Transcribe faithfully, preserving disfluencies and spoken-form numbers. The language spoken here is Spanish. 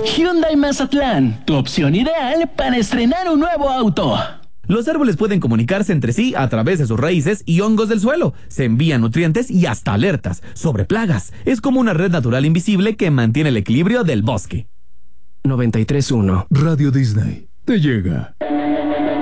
Hyundai Mazatlán, tu opción ideal para estrenar un nuevo auto. Los árboles pueden comunicarse entre sí a través de sus raíces y hongos del suelo. Se envían nutrientes y hasta alertas sobre plagas. Es como una red natural invisible que mantiene el equilibrio del bosque. noventa y tres punto uno Radio Disney te llega.